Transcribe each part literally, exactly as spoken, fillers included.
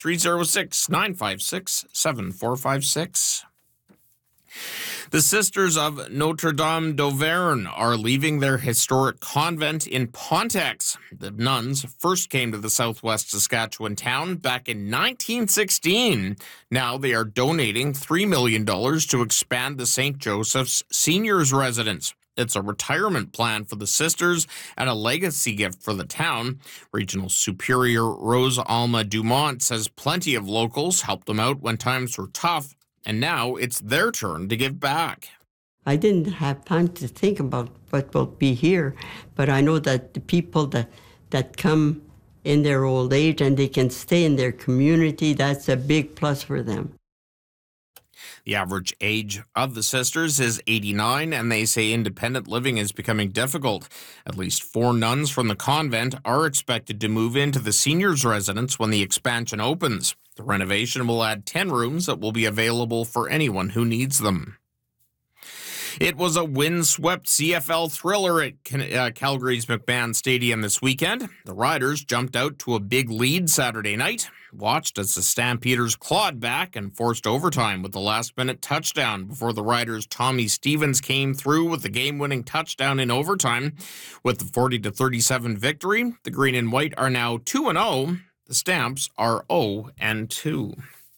three oh six, nine five six, seven four five six. The Sisters of Notre Dame d'Auvergne are leaving their historic convent in Pontex. The nuns first came to the southwest Saskatchewan town back in nineteen sixteen. Now they are donating three million dollars to expand the Saint Joseph's Seniors Residence. It's a retirement plan for the sisters and a legacy gift for the town. Regional Superior Rose Alma Dumont says plenty of locals helped them out when times were tough, and now it's their turn to give back. I didn't have time to think about what will be here, but I know that the people that, that come in their old age and they can stay in their community, that's a big plus for them. The average age of the sisters is eighty-nine, and they say independent living is becoming difficult. At least four nuns from the convent are expected to move into the seniors' residence when the expansion opens. The renovation will add ten rooms that will be available for anyone who needs them. It was a windswept C F L thriller at uh, Calgary's McMahon Stadium this weekend. The Riders jumped out to a big lead Saturday night, watched as the Stampeders clawed back and forced overtime with the last-minute touchdown before the Riders' Tommy Stevens came through with the game-winning touchdown in overtime. With the forty to thirty-seven victory, the Green and White are now two and oh. The Stamps are oh and two.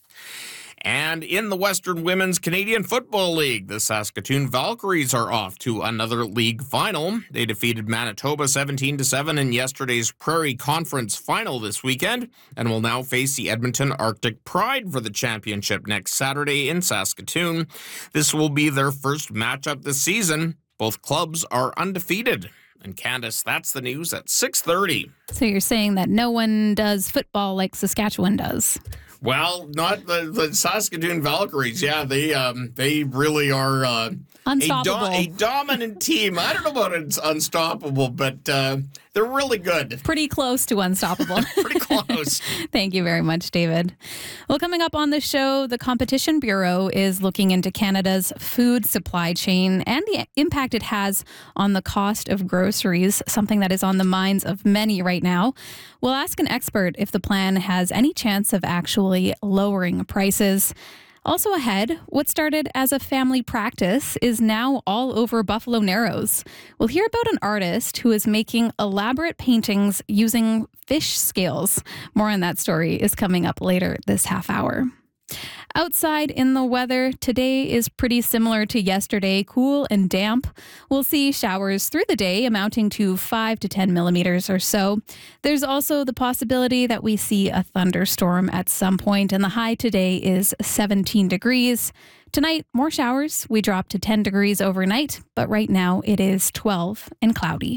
And in the Western Women's Canadian Football League, the Saskatoon Valkyries are off to another league final. They defeated Manitoba seventeen to seven in yesterday's Prairie Conference final this weekend and will now face the Edmonton Arctic Pride for the championship next Saturday in Saskatoon. This will be their first matchup this season. Both clubs are undefeated. And Candace, that's the news at six thirty. So you're saying that no one does football like Saskatchewan does? Well, not the, the Saskatoon Valkyries. Yeah, they um, they really are uh, unstoppable. A, do- a dominant team. I don't know about it's unstoppable, but uh, they're really good. Pretty close to unstoppable. Pretty close. Thank you very much, David. Well, coming up on the show, the Competition Bureau is looking into Canada's food supply chain and the impact it has on the cost of groceries, something that is on the minds of many right now. We'll ask an expert if the plan has any chance of actually lowering prices. Also ahead, what started as a family practice is now all over Buffalo Narrows. We'll hear about an artist who is making elaborate paintings using fish scales. More on that story is coming up later this half hour. Outside in the weather, today is pretty similar to yesterday, cool and damp. We'll see showers through the day amounting to five to ten millimeters or so. There's also the possibility that we see a thunderstorm at some point, and the high today is seventeen degrees. Tonight, more showers. We drop to ten degrees overnight, but right now it is twelve and cloudy.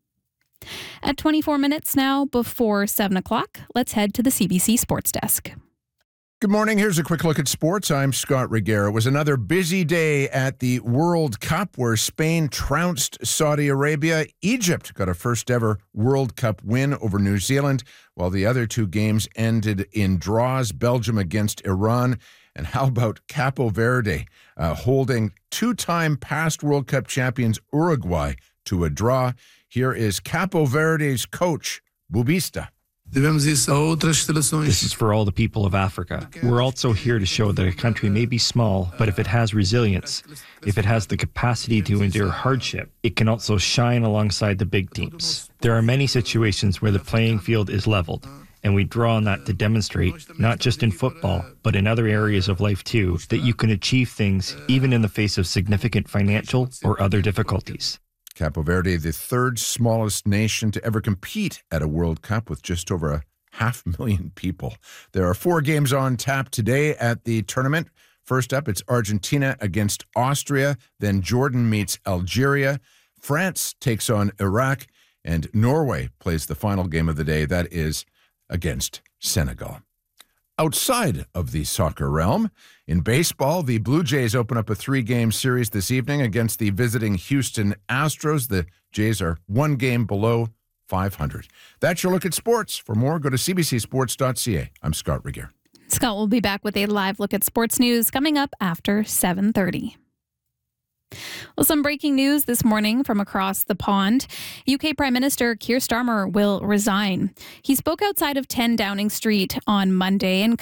At twenty-four minutes now before seven o'clock, let's head to the C B C Sports Desk. Good morning. Here's a quick look at sports. I'm Scott Reguera. It was another busy day at the World Cup where Spain trounced Saudi Arabia. Egypt got a first ever World Cup win over New Zealand, while the other two games ended in draws, Belgium against Iran. And how about Capo Verde uh, holding two-time past World Cup champions Uruguay to a draw? Here is Capo Verde's coach, Bubista. This is for all the people of Africa. We're also here to show that a country may be small, but if it has resilience, if it has the capacity to endure hardship, it can also shine alongside the big teams. There are many situations where the playing field is leveled, and we draw on that to demonstrate, not just in football, but in other areas of life too, that you can achieve things even in the face of significant financial or other difficulties. Capo Verde, the third smallest nation to ever compete at a World Cup with just over a half million people. There are four games on tap today at the tournament. First up, it's Argentina against Austria. Then Jordan meets Algeria. France takes on Iraq. And Norway plays the final game of the day. That is against Senegal. Outside of the soccer realm, in baseball, the Blue Jays open up a three-game series this evening against the visiting Houston Astros. The Jays are one game below five hundred. That's your look at sports. For more, go to c b c sports dot c a. I'm Scott Reguera. Scott will be back with a live look at sports news coming up after seven thirty. Well, some breaking news this morning from across the pond. U K Prime Minister Keir Starmer will resign. He spoke outside of ten Downing Street on Monday and